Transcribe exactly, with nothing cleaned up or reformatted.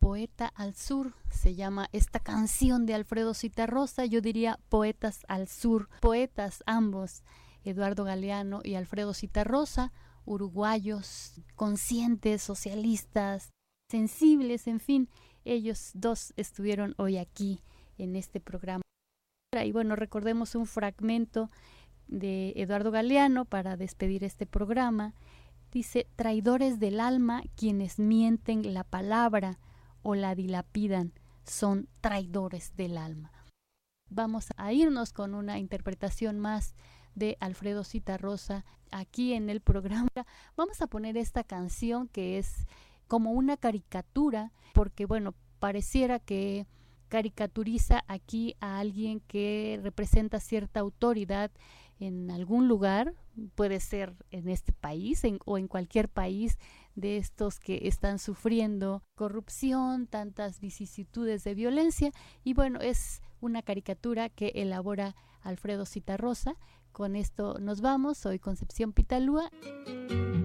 Poeta al Sur, se llama esta canción de Alfredo Zitarrosa. Yo diría Poetas al Sur, poetas ambos, Eduardo Galeano y Alfredo Zitarrosa, uruguayos, conscientes, socialistas, sensibles, en fin, ellos dos estuvieron hoy aquí en este programa. Y bueno, recordemos un fragmento de Eduardo Galeano para despedir este programa. Dice: traidores del alma, quienes mienten la palabra o la dilapidan, son traidores del alma. Vamos a irnos con una interpretación más de Alfredo Zitarrosa aquí en el programa. Vamos a poner esta canción que es como una caricatura, porque bueno, pareciera que caricaturiza aquí a alguien que representa cierta autoridad en algún lugar, puede ser en este país en, o en cualquier país de estos que están sufriendo corrupción, tantas vicisitudes de violencia, y bueno, es una caricatura que elabora Alfredo Zitarrosa. Con esto nos vamos, soy Concepción Pitalúa.